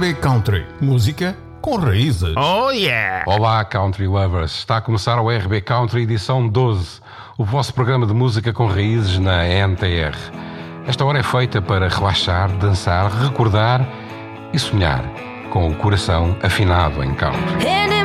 RB Country. Música com raízes. Oh yeah! Olá, Country Lovers. Está a começar o RB Country edição 12, o vosso programa de música com raízes na NTR. Esta hora é feita para relaxar, dançar, recordar e sonhar com o coração afinado em country.